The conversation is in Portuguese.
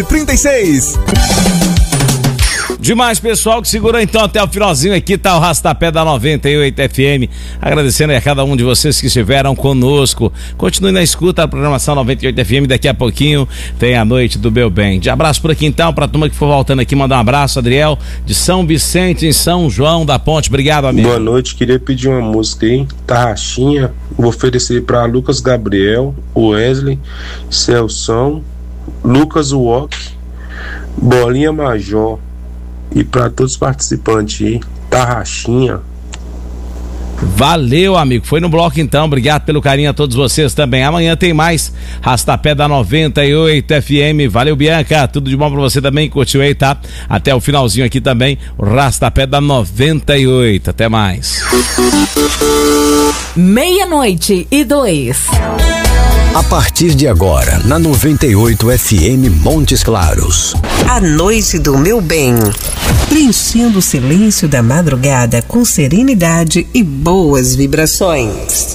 36. Demais, pessoal, que segurou então até o finalzinho aqui, tá o Rastapé da 98 FM, agradecendo a cada um de vocês que estiveram conosco. Continue na escuta da programação 98 FM, daqui a pouquinho tem a Noite do Meu Bem. De abraço por aqui então, pra turma que for voltando aqui, mandar um abraço, Adriel, de São Vicente, em São João da Ponte. Obrigado, amigo. Boa noite, queria pedir uma música aí, Tarraxinha, vou oferecer pra Lucas Gabriel, Wesley, Celção, Lucas Walk, Bolinha Major, e para todos os participantes aí, Tarraxinha. Valeu, amigo. Foi no bloco então. Obrigado pelo carinho a todos vocês também. Amanhã tem mais Rastapé da 98 FM. Valeu, Bianca. Tudo de bom pra você também. Curtiu aí, tá? Até o finalzinho aqui também. O Rastapé da 98. Até mais. 00:02. A partir de agora, na 98 FM Montes Claros. A Noite do Meu Bem. Preenchendo o silêncio da madrugada com serenidade e boas vibrações.